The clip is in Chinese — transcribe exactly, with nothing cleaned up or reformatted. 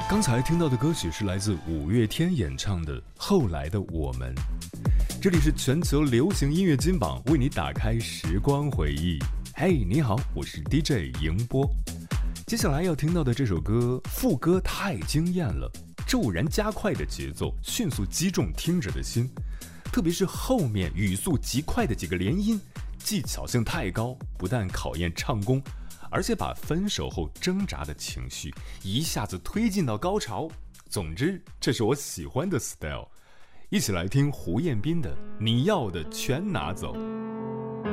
刚才听到的歌曲是来自五月天演唱的《后来的我们》。这里是全球流行音乐金榜，为你打开时光回忆。嘿，你好，我是 D J 迎波。接下来要听到的这首歌，副歌太惊艳了，骤然加快的节奏迅速击中听者的心，特别是后面语速极快的几个连音，技巧性太高，不但考验唱功，而且把分手后挣扎的情绪一下子推进到高潮。总之，这是我喜欢的 style。一起来听胡彦斌的《你要的全拿走》。